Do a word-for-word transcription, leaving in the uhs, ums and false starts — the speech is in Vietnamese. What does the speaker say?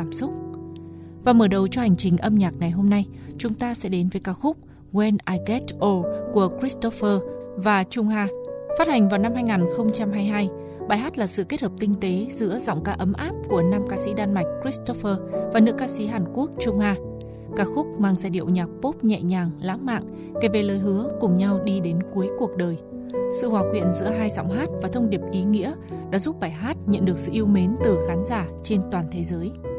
cảm xúc. Và mở đầu cho hành trình âm nhạc ngày hôm nay, chúng ta sẽ đến với ca khúc When I Get Old của Christopher và Trung Ha. Phát hành vào năm hai không hai hai, bài hát là sự kết hợp tinh tế giữa giọng ca ấm áp của nam ca sĩ Đan Mạch Christopher và nữ ca sĩ Hàn Quốc Trung Ha. Ca khúc mang giai điệu nhạc pop nhẹ nhàng, lãng mạn, kể về lời hứa cùng nhau đi đến cuối cuộc đời. Sự hòa quyện giữa hai giọng hát và thông điệp ý nghĩa đã giúp bài hát nhận được sự yêu mến từ khán giả trên toàn thế giới.